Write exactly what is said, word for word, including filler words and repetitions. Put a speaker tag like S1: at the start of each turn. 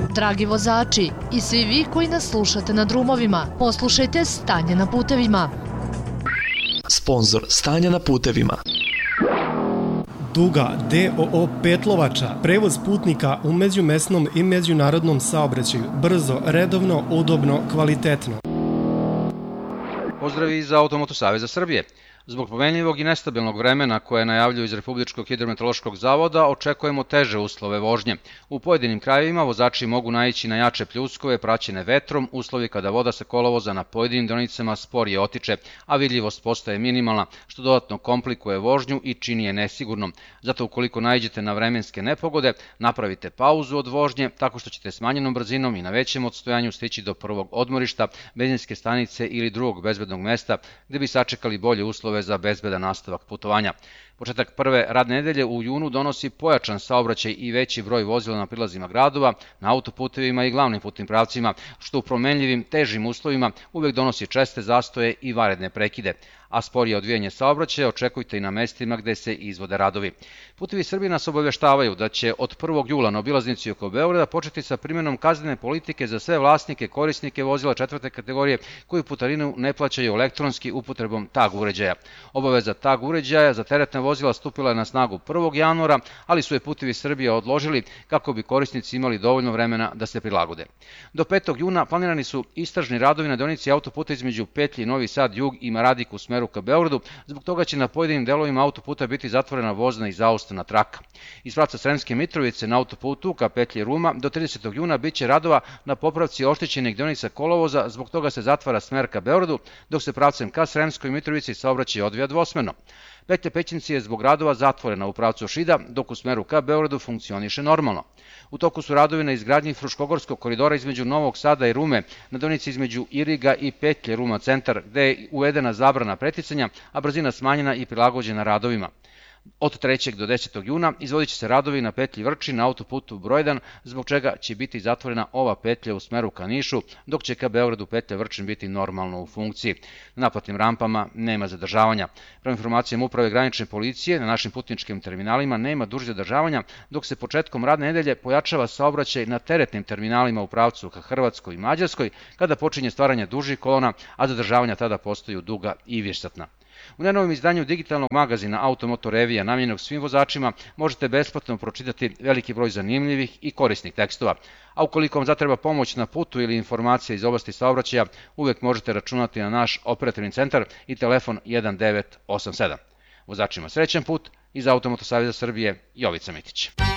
S1: Dragi vozači i svi vi koji nas slušate na drumovima, poslušajte Stanje na putevima.
S2: Sponzor Stanja na putevima.
S3: Duga D O O Petlovača, prevoz putnika u međumesnom i međunarodnom saobraćaju, brzo, redovno, udobno, kvalitetno.
S4: Pozdrav iz Automoto Saveza Srbije. Zbog pomenljivog i nestabilnog vremena koje najavljuju iz Republičkog hidrometeorološkog zavoda, očekujemo teže uslove vožnje. U pojedinim krajevima vozači mogu naići na jače pljuskove praćene vetrom, uslovi kada voda sa kolovoza na pojedinim deonicama sporije otiče, a vidljivost postaje minimalna, što dodatno komplikuje vožnju i čini je nesigurnom. Zato ukoliko naiđete na vremenske nepogode, napravite pauzu od vožnje tako što ćete smanjenom brzinom i na većem odstojanju stići do prvog odmorišta, benzinske stanice ili drugog bezbednog mesta gde bi sačekali bolje uslove za bezbedan nastavak putovanja. Početak prve radne nedelje u junu donosi pojačan saobraćaj i veći broj vozila na prilazima gradova, na autoputevima i glavnim putnim pravcima, što u promenljivim, težim uslovima uvek donosi česte zastoje i vanredne prekide. A sporije odvijanje saobraćaja očekujte i na mestima gde se izvode radovi. Putevi Srbije nas obaveštavaju da će od prvog jula na obilaznici oko Beograda početi sa primjenom kaznene politike za sve vlasnike, korisnike vozila četvrte kategorije koji putarinu ne plaćaju elektronski upotrebom tag uređaja. Obaveza tag uređaja za teretne vozila stupila je na snagu prvog januara, ali su je Putevi Srbije odložili kako bi korisnici imali dovoljno vremena da se prilagode. Do petog juna planirani su istražni radovi na deonici autoputa između petlji Novi Sad Jug i Maradik u smeru ka Beogradu, zbog toga će na pojedinim delovima autoputa biti zatvorena vozna i zaustavna traka. Iz pravca Sremske Mitrovice na autoputu ka petlji Ruma do tridesetog juna biće radova na popravci oštećenih deonica kolovoza, zbog toga se zatvara smer ka Beogradu, dok se pravcem ka Sremskoj Mitrovici saobraćaj odvija dvosmerno. Petlja Pećinci je zbog radova zatvorena u pravcu Šida, dok u smeru ka Beogradu funkcioniše normalno. U toku su radovi na izgradnji Fruškogorskog koridora između Novog Sada i Rume, na deonici između Iriga i petlje Ruma centar, gde je uvedena zabrana preticanja, a brzina smanjena i prilagođena radovima. Od trećeg do desetog juna izvodit će se radovi na petlji Vrčin na autoputu broj jedan, zbog čega će biti zatvorena ova petlja u smeru ka Nišu, dok će ka Beogradu petlja Vrčin biti normalno u funkciji. Na naplatnim rampama nema zadržavanja. Prema informacijama Uprave granične policije, na našim putničkim terminalima nema dužih zadržavanja, dok se početkom radne nedelje pojačava saobraćaj na teretnim terminalima u pravcu ka Hrvatskoj i Mađarskoj, kada počinje stvaranje dužih kolona, a zadržavanja tada postaju duga i višesatna. U najnovijem izdanju digitalnog magazina Automoto Revija namijenjenog svim vozačima možete besplatno pročitati veliki broj zanimljivih i korisnih tekstova. A ukoliko vam zatreba pomoć na putu ili informacije iz oblasti saobraćaja, uvek možete računati na naš operativni centar i telefon jedan devet osam sedam. Vozačima srećan put, iz Automoto Saveza Srbije, Jovica Mitić.